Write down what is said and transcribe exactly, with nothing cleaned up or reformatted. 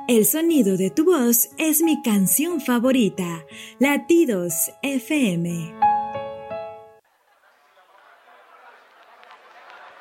El sonido de tu voz es mi canción favorita. Latidos F M.